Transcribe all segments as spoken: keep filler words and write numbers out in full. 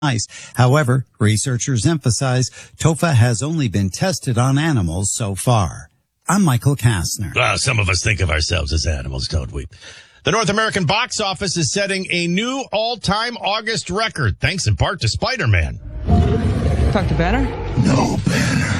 mice. However, researchers emphasize tofa has only been tested on animals so far. I'm Michael Kastner. Well, some of us think of ourselves as animals, don't we? The North American box office is setting a new all-time August record, thanks in part to Spider-Man. Talk to Banner? No Banner.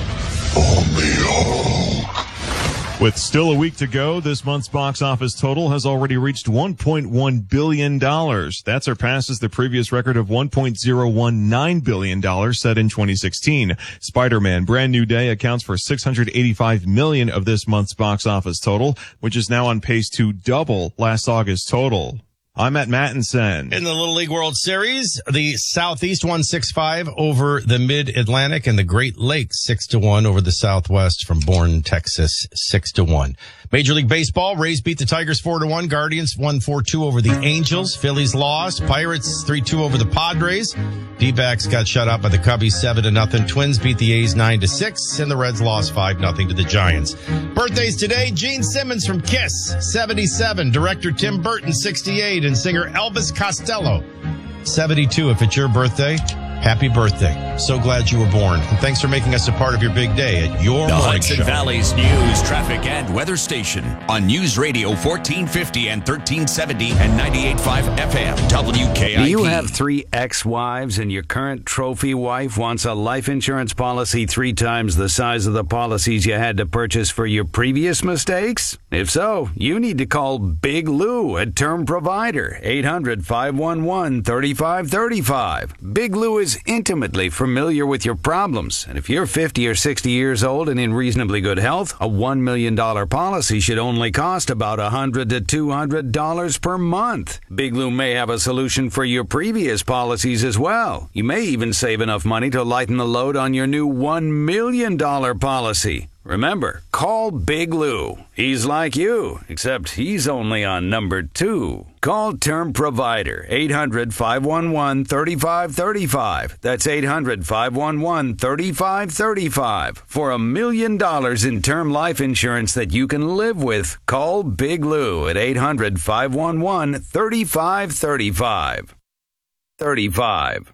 Only Hulk. With still a week to go, this month's box office total has already reached one point one billion dollars. That surpasses the previous record of one point zero one nine billion dollars set in twenty sixteen. Spider-Man Brand New Day accounts for six hundred eighty-five million dollars of this month's box office total, which is now on pace to double last August's total. I'm Matt Mattinson. In the Little League World Series, the Southeast won six five over the Mid-Atlantic, and the Great Lakes six to one over the Southwest from Bourne, Texas, six to one. Major League Baseball, Rays beat the Tigers four to one. Guardians won four two over the Angels. Phillies lost. Pirates three two over the Padres. D-backs got shut out by the Cubbies seven to nothing. Twins beat the A's nine to six, and the Reds lost five nothing to the Giants. Birthdays today, Gene Simmons from Kiss, seventy-seven. Director Tim Burton, sixty-eight. And singer Elvis Costello, seventy-two. If it's your birthday, happy birthday. So glad you were born. And thanks for making us a part of your big day at your the morning Hudson show. Valley's news, traffic, and weather station on News Radio fourteen fifty and thirteen seventy and ninety-eight point five F M W K I P. Do you have three ex-wives and your current trophy wife wants a life insurance policy three times the size of the policies you had to purchase for your previous mistakes? If so, you need to call Big Lou at Term Provider, eight hundred, five one one, three five three five. Big Lou is intimately familiar with your problems, and if you're fifty or sixty years old and in reasonably good health, a one million dollars policy should only cost about one hundred to two hundred dollars per month. Big Lou may have a solution for your previous policies as well. You may even save enough money to lighten the load on your new one million dollars policy. Remember, call Big Lou. He's like you, except he's only on number two. Call Term Provider, eight hundred, five one one, three five three five. That's eight hundred, five one one, three five three five. For a million dollars in term life insurance that you can live with, call Big Lou at eight hundred, five one one, three five three five. thirty-five.